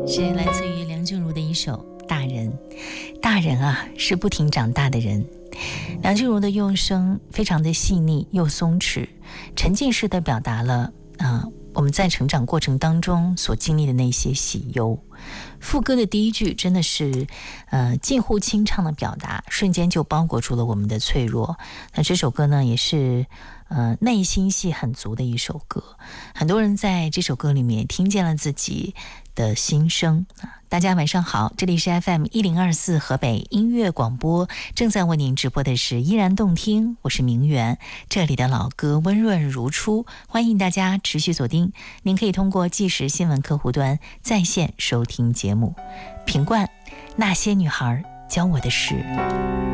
是来自于梁静茹的一首《大人》。大人啊，是不停长大的人。梁静茹的用声非常的细腻又松弛，沉浸式的表达了我们在成长过程当中所经历的那些喜忧。副歌的第一句真的是近乎清唱的表达，瞬间就包裹住了我们的脆弱。那这首歌呢，也是内心戏很足的一首歌，很多人在这首歌里面听见了自己的心声。大家晚上好，这里是 FM1024 河北音乐广播，正在为您直播的是依然动听，我是明媛，这里的老歌温润如初，欢迎大家持续锁定。您可以通过即时新闻客户端在线收听节目。品冠，那些女孩教我的事。